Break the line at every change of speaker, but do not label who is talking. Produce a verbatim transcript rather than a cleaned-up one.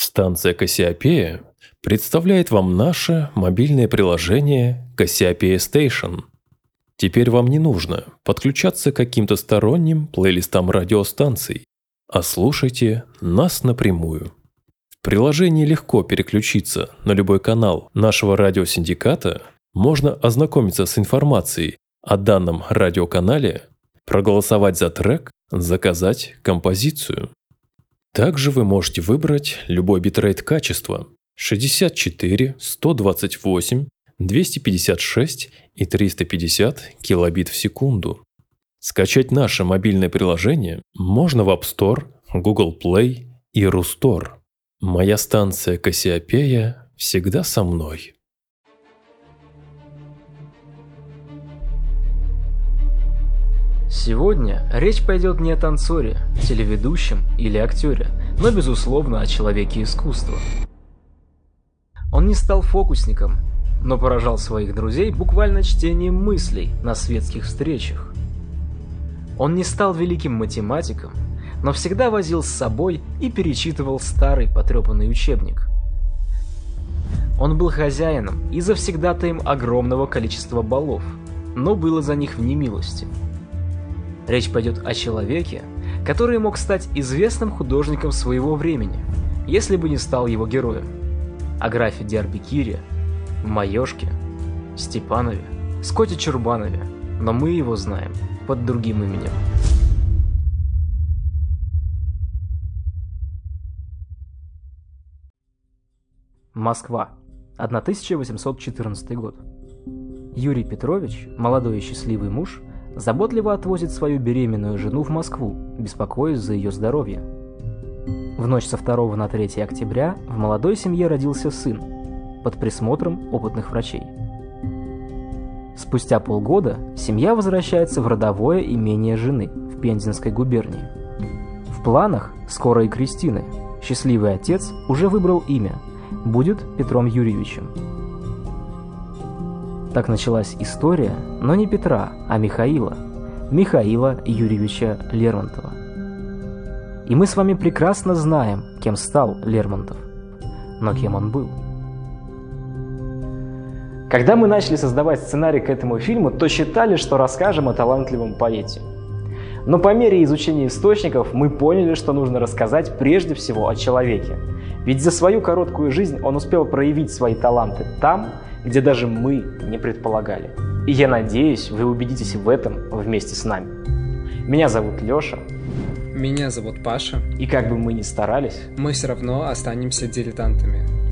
Станция Кассиопея представляет вам наше мобильное приложение Cassiopeia Station. Теперь вам не нужно подключаться к каким-то сторонним плейлистам радиостанций, а слушайте нас напрямую. В приложении легко переключиться на любой канал нашего радиосиндиката, можно ознакомиться с информацией о данном радиоканале, проголосовать за трек, заказать композицию. Также вы можете выбрать любой битрейт качества шестьдесят четыре, сто двадцать восемь, двести пятьдесят шесть и триста пятьдесят килобит в секунду. Скачать наше мобильное приложение можно в App Store, Google Play и Рустор. Моя станция Кассиопея всегда со мной.
Сегодня речь пойдет не о танцоре, телеведущем или актере, но безусловно о человеке искусства. Он не стал фокусником, но поражал своих друзей буквально чтением мыслей на светских встречах. Он не стал великим математиком, но всегда возил с собой и перечитывал старый потрепанный учебник. Он был хозяином и завсегдатаем огромного количества балов, но было за них в немилости. Речь пойдет о человеке, который мог стать известным художником своего времени, если бы не стал его героем. О графе Диарбекире, Майошке, Степанове, Скотте Чурбанове, но мы его знаем под другим именем. Москва, тысяча восемьсот четырнадцатый год. Юрий Петрович, молодой и счастливый муж, заботливо отвозит свою беременную жену в Москву, беспокоясь за ее здоровье. В ночь со второго на третье октября в молодой семье родился сын, под присмотром опытных врачей. Спустя полгода семья возвращается в родовое имение жены в Пензенской губернии. В планах скоро и крестины. Счастливый отец уже выбрал имя, будет Петром Юрьевичем. Так началась история, но не Петра, а Михаила, Михаила Юрьевича Лермонтова. И мы с вами прекрасно знаем, кем стал Лермонтов, но кем он был. Когда мы начали создавать сценарий к этому фильму, то считали, что расскажем о талантливом поэте. Но по мере изучения источников мы поняли, что нужно рассказать прежде всего о человеке. Ведь за свою короткую жизнь он успел проявить свои таланты там, где даже мы не предполагали. И я надеюсь, вы убедитесь в этом вместе с нами. Меня зовут Леша.
Меня зовут Паша.
И как бы мы ни старались,
мы все равно останемся дилетантами.